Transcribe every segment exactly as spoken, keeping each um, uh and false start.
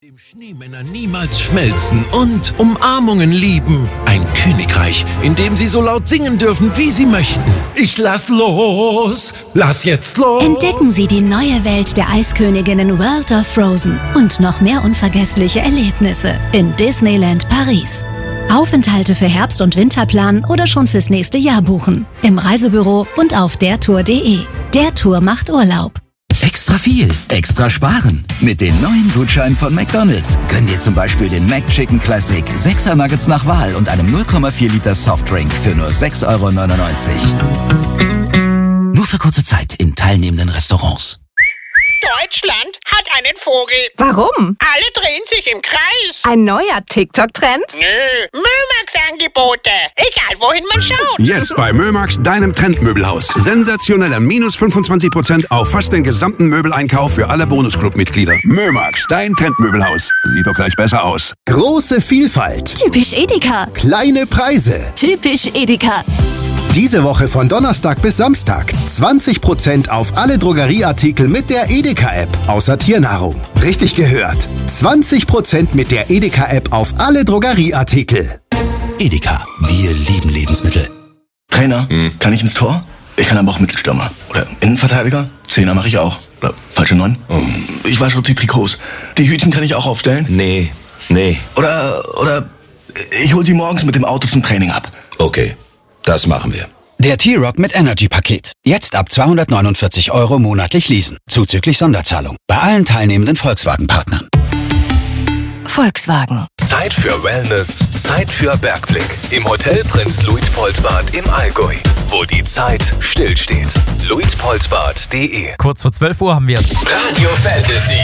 Dem Schneemänner niemals schmelzen und Umarmungen lieben. Ein Königreich, in dem sie so laut singen dürfen, wie sie möchten. Ich lass los, lass jetzt los. Entdecken Sie die neue Welt der Eisköniginnen World of Frozen und noch mehr unvergessliche Erlebnisse in Disneyland Paris. Aufenthalte für Herbst- und Winterplan oder schon fürs nächste Jahr buchen. Im Reisebüro und auf dertour punkt de. Der Tour macht Urlaub. Extra viel, extra sparen. Mit den neuen Gutscheinen von McDonald's gönn dir zum Beispiel den McChicken Classic, sechser Nuggets nach Wahl und einem null Komma vier Liter Softdrink für nur sechs Euro neunundneunzig. Nur für kurze Zeit in teilnehmenden Restaurants. Deutschland hat einen Vogel. Warum? Alle drehen sich im Kreis. Ein neuer TikTok-Trend? Nö, Mömax-Angebote. Egal, wohin man schaut. Jetzt bei Mömax, deinem Trendmöbelhaus. Sensationeller minus fünfundzwanzig Prozent auf fast den gesamten Möbeleinkauf für alle Bonusclub-Mitglieder. Mömax, dein Trendmöbelhaus. Sieht doch gleich besser aus. Große Vielfalt. Typisch Edeka. Kleine Preise. Typisch Edeka. Diese Woche von Donnerstag bis Samstag zwanzig Prozent auf alle Drogerieartikel mit der Edeka-App, außer Tiernahrung. Richtig gehört. zwanzig Prozent mit der Edeka-App auf alle Drogerieartikel. Edeka, wir lieben Lebensmittel. Trainer, hm. kann ich ins Tor? Ich kann aber auch Mittelstürmer. Oder Innenverteidiger? Zehner mache ich auch. Oder falsche Neun? Oh. Ich wasche auch die Trikots. Die Hütchen kann ich auch aufstellen? Nee, nee. Oder, oder ich hol sie morgens mit dem Auto zum Training ab. Okay. Das machen wir. Der T-Rock mit Energy-Paket. Jetzt ab zweihundertneunundvierzig Euro monatlich leasen. Zuzüglich Sonderzahlung. Bei allen teilnehmenden Volkswagen-Partnern. Volkswagen. Zeit für Wellness, Zeit für Bergblick. Im Hotel Prinz Luitpoldbad im Allgäu, wo die Zeit stillsteht. luitpoldbad punkt de. Kurz vor zwölf Uhr haben wir es. Radio Fantasy.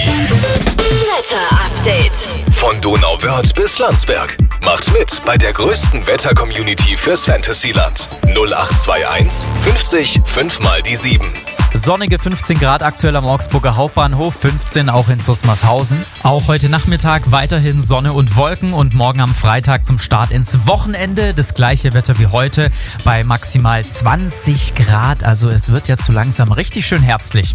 Wetter-Update. Von Donauwörth bis Landsberg. Macht mit bei der größten Wetter-Community fürs Fantasyland. null acht zwei eins fünfzig fünf mal die sieben. Sonnige fünfzehn Grad aktuell am Augsburger Hauptbahnhof, fünfzehn auch in Susmarshausen. Auch heute Nachmittag weiterhin Sonne und Wolken und morgen am Freitag zum Start ins Wochenende das gleiche Wetter wie heute bei maximal zwanzig Grad. Also es wird jetzt so langsam richtig schön herbstlich.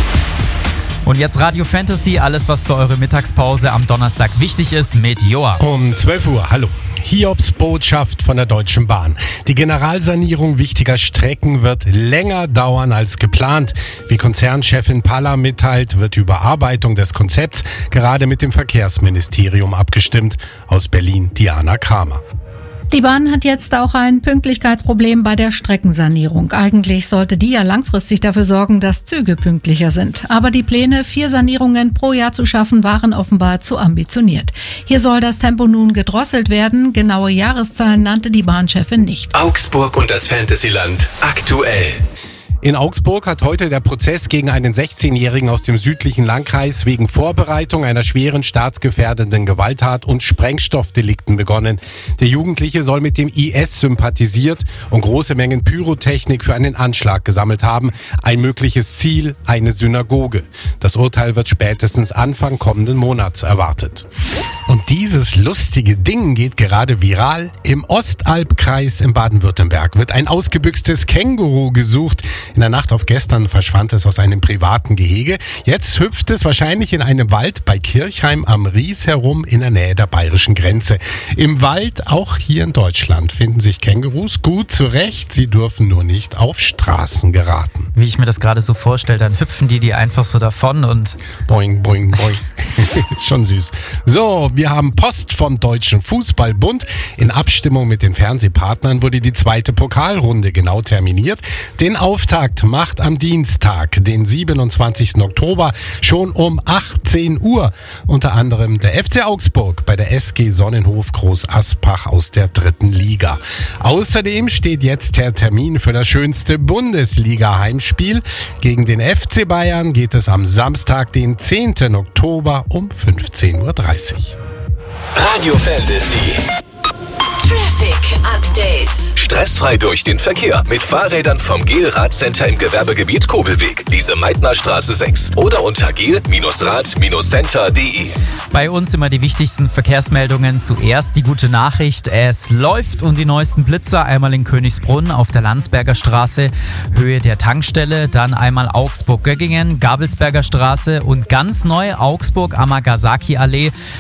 Und jetzt Radio Fantasy, alles was für eure Mittagspause am Donnerstag wichtig ist mit Joa. Um zwölf Uhr, hallo. Hiobs Botschaft von der Deutschen Bahn. Die Generalsanierung wichtiger Strecken wird länger dauern als geplant. Wie Konzernchefin Palla mitteilt, wird die Überarbeitung des Konzepts gerade mit dem Verkehrsministerium abgestimmt. Aus Berlin, Diana Kramer. Die Bahn hat jetzt auch ein Pünktlichkeitsproblem bei der Streckensanierung. Eigentlich sollte die ja langfristig dafür sorgen, dass Züge pünktlicher sind. Aber die Pläne, vier Sanierungen pro Jahr zu schaffen, waren offenbar zu ambitioniert. Hier soll das Tempo nun gedrosselt werden. Genaue Jahreszahlen nannte die Bahnchefin nicht. Augsburg und das Fantasyland aktuell. In Augsburg hat heute der Prozess gegen einen sechzehnjährigen aus dem südlichen Landkreis wegen Vorbereitung einer schweren staatsgefährdenden Gewalttat und Sprengstoffdelikten begonnen. Der Jugendliche soll mit dem I S sympathisiert und große Mengen Pyrotechnik für einen Anschlag gesammelt haben. Ein mögliches Ziel, eine Synagoge. Das Urteil wird spätestens Anfang kommenden Monats erwartet. Und dieses lustige Ding geht gerade viral. Im Ostalbkreis in Baden-Württemberg wird ein ausgebüxtes Känguru gesucht. In der Nacht auf gestern verschwand es aus einem privaten Gehege. Jetzt hüpft es wahrscheinlich in einem Wald bei Kirchheim am Ries herum in der Nähe der bayerischen Grenze. Im Wald, auch hier in Deutschland, finden sich Kängurus gut zurecht. Sie dürfen nur nicht auf Straßen geraten. Wie ich mir das gerade so vorstelle, dann hüpfen die die einfach so davon und... Boing, boing, boing. Schon süß. So, wir haben Post vom Deutschen Fußballbund. In Abstimmung mit den Fernsehpartnern wurde die zweite Pokalrunde genau terminiert. Den Auftakt macht am Dienstag, den siebenundzwanzigsten Oktober, schon um achtzehn Uhr. Unter anderem der F C Augsburg bei der S G Sonnenhof Groß Aspach aus der dritten Liga. Außerdem steht jetzt der Termin für das schönste Bundesliga-Heimspiel. Gegen den F C Bayern geht es am Samstag, den zehnten Oktober um fünfzehn Uhr dreißig. Radio Fantasy. Traffic Update. Stressfrei durch den Verkehr mit Fahrrädern vom Gel Radcenter im Gewerbegebiet Kobelweg, Lise-Meitner-Straße sechs oder unter gel Rad Center punkt de. Bei uns immer die wichtigsten Verkehrsmeldungen. Zuerst die gute Nachricht, es läuft und die neuesten Blitzer einmal in Königsbrunn auf der Landsberger Straße, Höhe der Tankstelle, dann einmal Augsburg-Göggingen, Gabelsberger Straße und ganz neu Augsburg-Amagasaki-Allee.